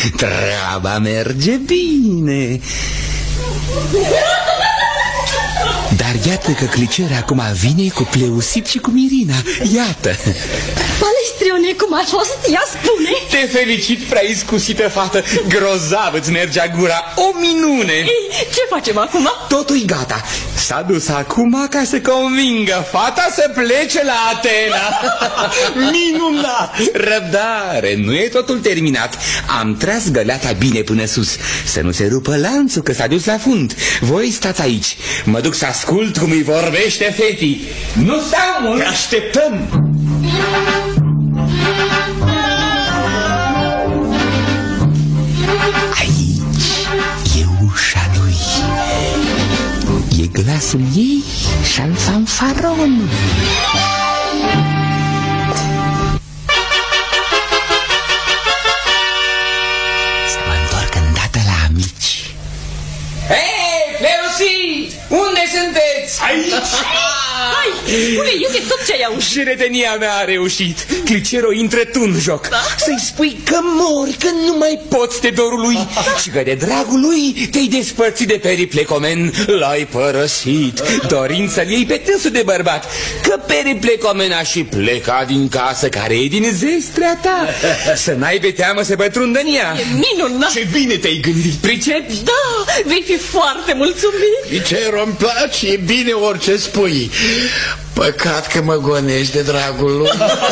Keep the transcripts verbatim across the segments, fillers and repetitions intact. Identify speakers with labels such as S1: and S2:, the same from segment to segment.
S1: treaba merge bine. Dar iată că Clicera acum vine cu Pleusit și cu Mirina. Iată.
S2: Palestrione, cum a fost? Ia spune.
S1: Te felicit, prea iscusită fată. Grozav îți mergea gura. O minune.
S2: Ei, ce facem acum?
S1: Totul-i gata. S-a dus acum ca să convingă fata să plece la Atena. Minunat. Răbdare, nu e totul terminat. Am tras găleata bine până sus, să nu se rupă lanțul, că s-a dus la fund. Voi stați aici. Mă duc să ascult cum îi vorbește fetii. Nu stau mult.
S3: Te așteptăm.
S1: Aici e ușa lui, e glasul ei și al fanfaronului. Să mă întorc îndată la amici. Hei, Pleusit! Unde sunteți?
S3: Aici!
S2: Hai, spune iute tot ce ai auzit.
S1: Și retenia mea a reușit. Clicero, intră tu în joc. Da? Să-i spui că mori, că nu mai poți de dorul lui și că de dragul lui te-ai despărțit de Periplecomen, l-ai părăsit. Dorința ei pe tânsul de bărbat, că Periplecomen a și plecat din casă, care e din zestrea ta. Să n-ai pe teamă să pătrundă în ea.
S2: E minunat.
S3: Ce bine te-ai gândit.
S1: Pricepi?
S2: Da, vei fi foarte mulțumit.
S3: Clicero, îmi place, e bine orice spui. Păcat că mă gonești de dragul lui.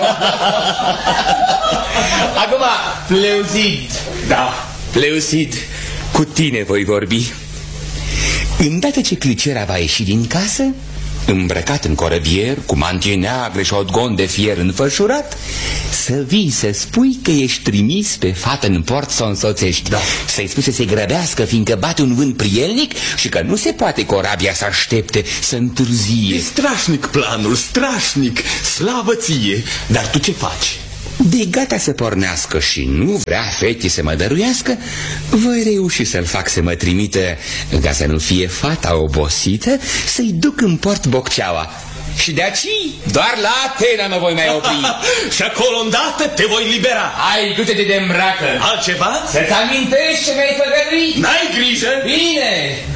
S1: Acum, Pleusit. Da, Pleusit, cu tine voi vorbi. Îndată ce Clicera va ieși din casă, îmbrăcat în corăbier, cu mantie neagră și odgon de fier înfășurat, să vii să spui că ești trimis pe fată în port să o însoțești. Da. Să-i spui să se grăbească, fiindcă bate un vânt prielnic și că nu se poate corabia să aștepte, să întârzie.
S3: E strașnic planul, strașnic. Slavă ție. Dar tu ce faci?
S1: De gata să pornească și nu vrea fetii să mă dăruiască, voi reuși să-l fac să mă trimită, ca să nu fie fata obosită, să-i duc în port bocceaua. Și de aici doar la Atena mă voi mai opri.
S3: Și acolo îndată te voi libera.
S1: Hai, du-te de îmbracă.
S3: Altceva?
S1: Să-ți amintești ce mi-ai făgăduit.
S3: N-ai grijă.
S1: Bine.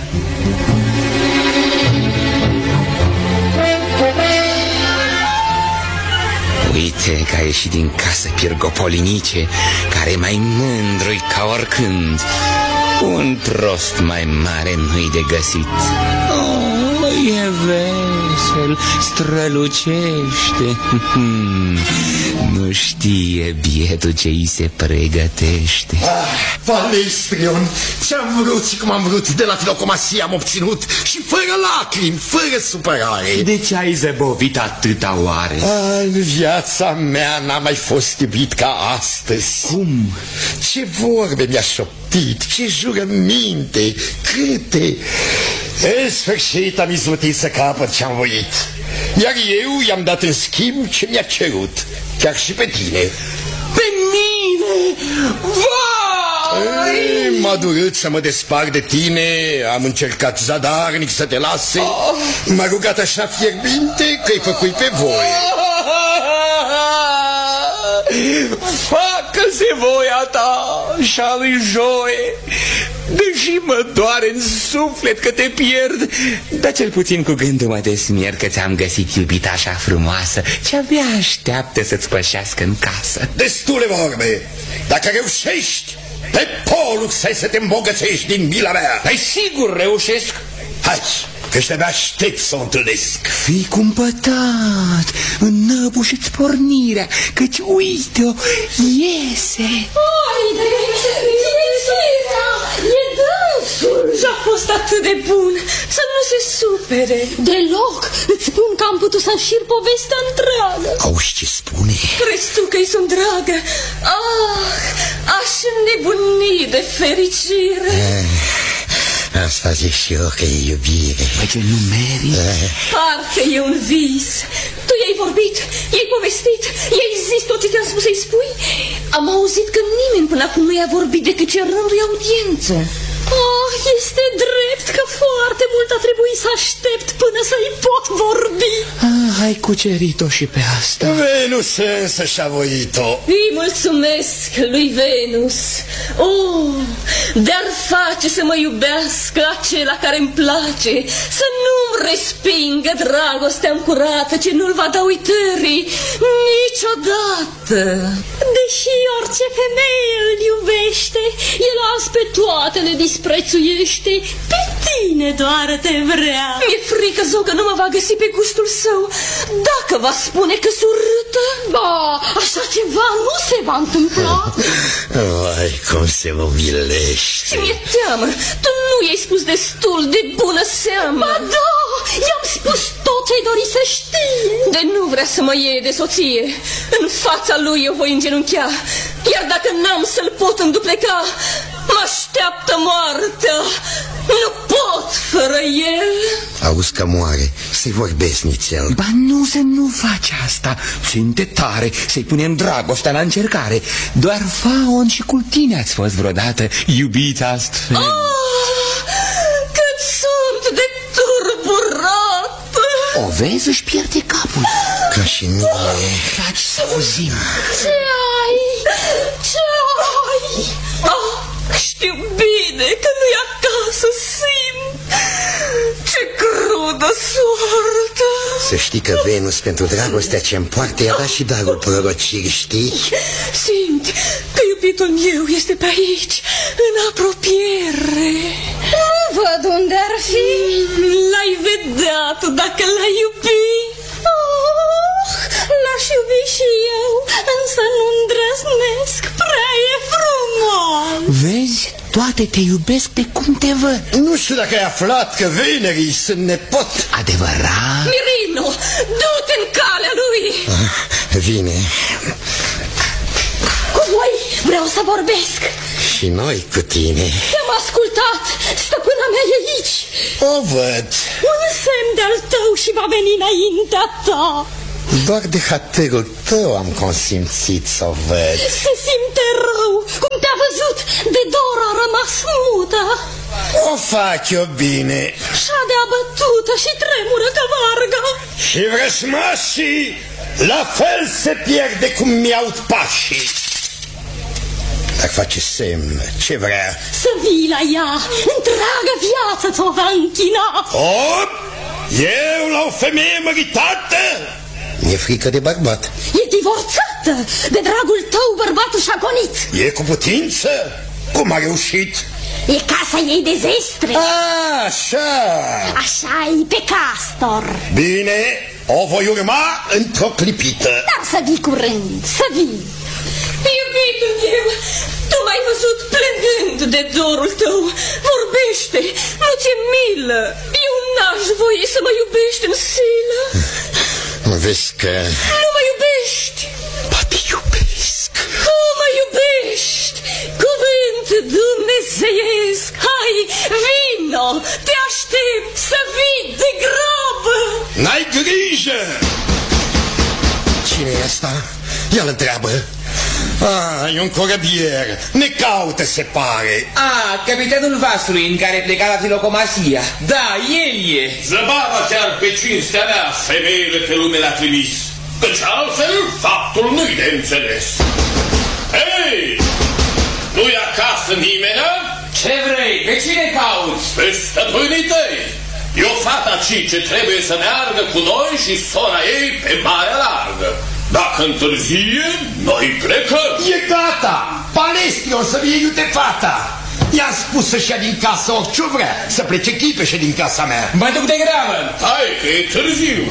S1: Uite că a ieșit din casă Pirgopolinice, care e mai mândru-i ca oricând. Un prost mai mare nu-i de găsit. Oh, e vesel, strălucește. Nu știe bietul ce îi se pregătește.
S3: Ah, Palestrion, ce-am vrut și cum am vrut de la Filocomasia am obținut. Și fără lacrimi, fără supărare.
S1: De ce ai zăbovit atâta oare?
S3: În viața mea n-a mai fost iubit ca astăzi.
S1: Cum?
S3: Ce vorbe mi-a șoptit, ce jurăminte, câte. În sfârșit am izbutit să capăt ce-am voit. Iar eu i-am dat în schimb ce mi-a cerut. Chiar și pe tine.
S1: Pe mine? Vai!
S3: M-a durut să mă despart de tine. Am încercat zadarnic să te lase. oh. M-a rugat așa fierbinte că-i făcui pe voi.
S1: Facă-se voia ta și-a lui Joe. Deși mă doare în suflet că te pierd, dar cel puțin cu gândul mă desmier că ți-am găsit iubita așa frumoasă, ce abia așteaptă să-ți pășească în casă.
S3: Destule vorbe. Dacă reușești, pe Polux ai să te îmbogățești din mila mea.
S1: Ai sigur reușesc?
S3: Hai, că și te aștept să o întâlnesc.
S1: Fii cumpătat, înnăbușeți pornirea, căci uite-o, iese.
S2: Haide, Clicera, e dânsul. Și-a fost atât de bun, să nu se supere. Deloc, îți spun că am putut să înșir povestea întreagă.
S3: Auzi ce spune?
S2: Crezi tu că-i sunt dragă? Ah, aș înnebuni de fericire.
S3: Asta zic și eu că e iubire.
S1: Păi ce nu merită?
S2: Parcă e un vis. Tu i-ai vorbit, i-ai povestit, i-ai zis tot ce te-am spus să-i spui. Am auzit că nimeni până acum nu i-a vorbit decât cerându-i audiență. Oh, este drept că foarte mult a trebuit să aștept până să-i pot vorbi.
S1: Ah, ai cucerit-o și pe asta.
S3: Venus însă și-a voit-o.
S2: Îi mulțumesc lui Venus. Oh, de-ar face să mă iubească acela care-mi place, să nu-mi respingă dragostea curată, ce nu-l va da uitării niciodată. Deși orice femeie îl iubește, el azi pe toate le disprețuiește, pe tine doar te vrea. Mi-e frică, zău, că nu mă va găsi pe gustul său. Dacă va spune că sunt urâtă, ba, așa ceva nu se va întâmpla.
S3: Vai, cum se umilește.
S2: Și mi-e teamă, tu nu i-ai spus destul de bună seamă. Ba da, i-am spus tot ce-ai dori să știe. De nu vrea să mă iei de soție, în fața lui eu voi îngenunchea. Iar dacă n-am să-l pot îndupleca, mă așteaptă moartea. Nu pot fără el.
S3: Auzi că moare, să-i vorbesc nițel.
S1: Ba nu, să nu faci asta. Ținte tare, să-i punem dragostea la încercare. Doar Faon și cu tine ați fost vreodată iubiți astfel.
S2: Ah, cât sunt de turburată.
S3: O vezi, își pierde capul. Ca și mine.
S1: Taci să auzim.
S2: Ce ai? Ce ai? Ah, știu bine că nu-i acasă, simt. Ce crudă soartă.
S3: Să știi că Venus, pentru dragostea ce-mi poartă, i-a dat și darul prorocirii, știi?
S2: Simt că iubitul meu este pe aici, în apropiere. Nu văd unde ar fi. L-ai vedea tu dacă l-ai iubit. Oh, l-aș iubi și eu, însă nu îndrăznesc, prea e frumos.
S1: Vezi, toate te iubesc de cum te văd.
S3: Nu știu dacă ai aflat că Venerii sunt nepot.
S1: Adevărat?
S2: Mirino, du-te în calea lui.
S3: Ah, vine.
S2: Cu voi vreau să vorbesc.
S3: Și noi cu tine.
S2: Te-am ascultat, stăpâna mea e aici.
S3: O văd.
S2: Un semn de-al tău și va veni înaintea ta.
S3: Doar de hatărul tău am consimțit să o văd.
S2: Se simte rău, cum te-a văzut, de dor a rămas mută.
S3: O fac eu bine.
S2: Și-a de abătută și tremură ca varga.
S3: Și vrășmașii la fel se pierde cum mi-aud pașii. Dar face semn, ce vrea?
S2: Să vii la ea, întreagă viață ți-o va închina.
S3: O, eu la o femeie măritată? Mi-e frică de bărbat.
S2: E divorțată, de dragul tău bărbatul și-a gonit.
S3: E cu putință? Cum a reușit?
S2: E casa ei de zestre.
S3: Așa.
S2: Așa-i pe Castor.
S3: Bine, o voi urma într-o clipită.
S2: Dar să vii curând, să vii. Iubitul meu, tu m-ai văzut plângând de dorul tău. Vorbește, nu ți-e milă. Eu n-aș voie să mă iubești în silă.
S3: Vezi că...
S2: Nu mă iubești.
S3: Poate iubesc.
S2: Tu mă iubești. Cuvânt dumnezeiesc. Hai, vino, te aștept să vii de grabă.
S3: N-ai grijă. Cine e asta? Ia-l întreabă. Ah, e un corabier. Ne caută, se pare.
S1: Ah, capitanul vasului în care pleca la Filocomasia. Da, el e.
S4: Zăbava chiar pe cinstea mea, femeile pe lume l-a trimis, căci altfel faptul nu-i de înțeles. Hei! Nu-i acasă nimeni?
S1: Ce vrei? Pe cine cauți?
S4: Pe stăpânii tăi. E o fată aici ce trebuie să meargă cu noi și sora ei pe Marea Largă. Dacă întârzie, noi plecăm.
S3: E gata! Palestri o să vie iute fata! I-am spus să-și ia din casă orice vrea, să plece chipeșe din casa mea.
S1: Mă duc de grabă.
S4: Hai că e târziu.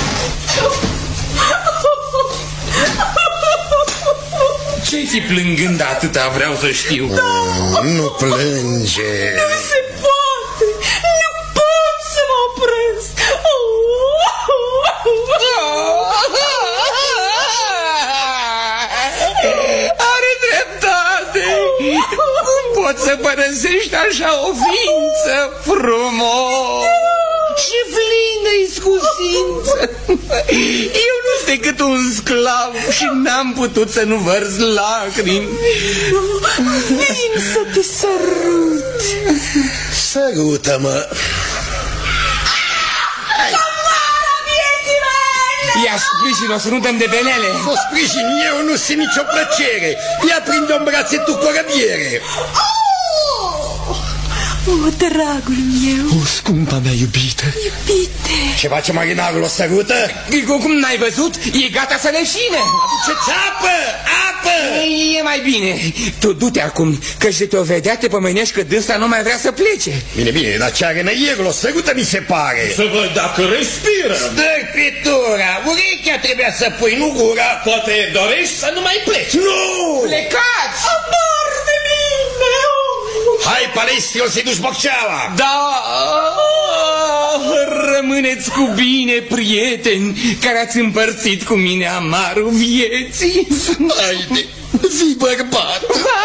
S1: Ce ți plângând atâta, vreau să știu?
S3: Mm, nu plânge.
S2: Nu se poate, nu pot să mă opresc.
S1: Are dreptate. Cum poți să părăsești așa o ființă frumos și plină-i scusință? Eu nu-s decât un sclav și n-am putut să nu vărs lacrimi.
S2: Vin să te sărut.
S3: Sărută-mă.
S1: Ia sprijin-o să nu dăm de venele.
S3: O sprijin eu, nu simt nicio plăcere. Ia prinde-o în brațe tu, corăbiere.
S2: Oh, dragul meu.
S1: O, scumpa mea iubită.
S2: Iubite.
S3: Ce face marinarul, o sărută?
S1: Cum n-ai văzut? E gata să leșine.
S3: Ce-ți apă? Apă!
S1: E mai bine. Tu du-te acum, că și te-o vedea, te pomenești că dânsa nu mai vrea să plece.
S3: Bine, bine, dar ce are năierul, o sărută mi se pare.
S4: Să văd dacă respiră.
S3: Dă-i pitura, urechea trebuia să pui, nu gura.
S4: Poate dorești să nu mai pleci.
S3: Nu!
S1: Plecați!
S2: Amor de mine.
S3: Hai, Palestrio, să-i duci bocceaua.
S1: Da, rămâneți cu bine, prieteni, care ați împărțit cu mine amarul vieții.
S3: Haide, fii bărbat.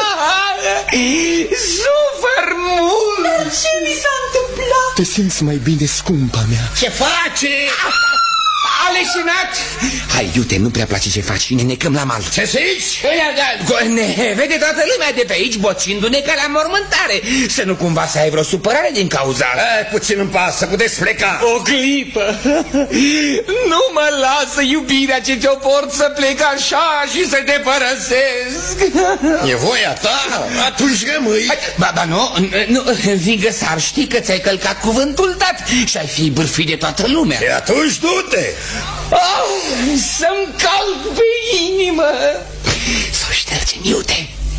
S1: Sufăr mult.
S2: Ce mi s-a întâmplat?
S1: Te simți mai bine, scumpa mea?
S3: Ce face?
S1: A leșinat! Hai, iute, nu prea place ce faci, ne necăm la mal.
S3: Ce zici?
S1: Ne vede toată lumea de pe aici bocindu-ne ca la mormântare. Să nu cumva să ai vreo supărare din cauza asta.
S3: Hai, puțin în pasă, puteți pleca.
S1: O clipă. Nu mă lasă iubirea ce ți-o port să plec așa și să te părăsesc.
S3: E voia ta? Atunci rămâi.
S1: Ba, ba, nu, nu, vingă s-ar ști că ți-ai călcat cuvântul dat și ai fi bârfit de toată lumea.
S3: E atunci du-te.
S1: Oh, să-mi calc pe inimă. Să o ștergem, iute.